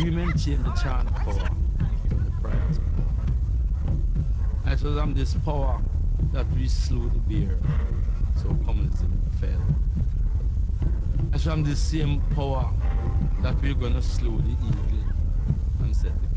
we maintain the chant power from the prior. It was on this power that we slew the bear, so communism fell. It's from the same power that we're gonna slew the eagle and set the